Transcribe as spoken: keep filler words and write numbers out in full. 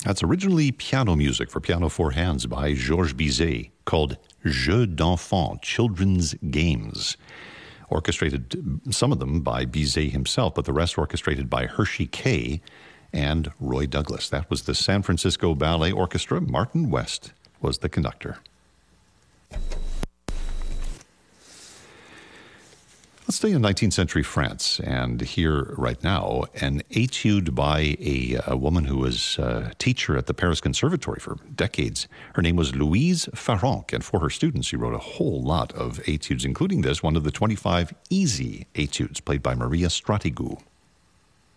That's originally piano music for piano four hands by Georges Bizet called Jeux d'enfants, Children's Games. Orchestrated, some of them by Bizet himself, but the rest orchestrated by Hershey Kay and Roy Douglas. That was the San Francisco Ballet Orchestra. Martin West was the conductor. Let's stay in nineteenth century France and hear right now an etude by a, a woman who was a teacher at the Paris Conservatory for decades. Her name was Louise Farrenc, and for her students she wrote a whole lot of etudes, including this, one of the twenty-five easy etudes played by Maria Stratigou.